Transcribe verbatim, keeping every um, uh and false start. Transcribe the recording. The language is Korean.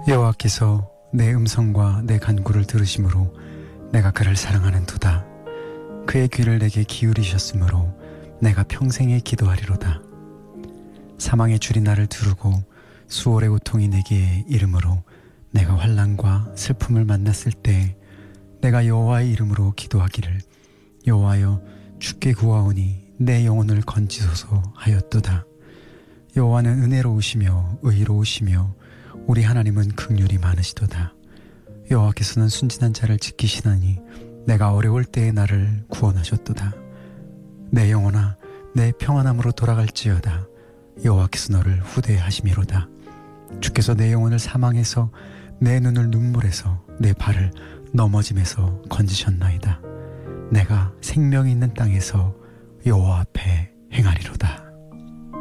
여호와께서 내 음성과 내 간구를 들으심으로 내가 그를 사랑하는 도다. 그의 귀를 내게 기울이셨으므로 내가 평생에 기도하리로다. 사망의 줄이 나를 두르고 수월의 고통이 내게 이름으로 내가 환난과 슬픔을 만났을 때 내가 여호와의 이름으로 기도하기를 여호와여 주께 구하오니 내 영혼을 건지소서 하였도다. 여호와는 은혜로우시며 의로우시며 우리 하나님은 긍휼이 많으시도다. 여호와께서는 순진한 자를 지키시나니 내가 어려울 때에 나를 구원하셨도다. 내 영혼아 내 평안함으로 돌아갈지어다. 여호와께서 너를 후대하심이로다. 주께서 내 영혼을 사망에서 내 눈을 눈물에서 내 발을 넘어짐에서 건지셨나이다. 내가 생명이 있는 땅에서 여호와 앞에 행하리로다.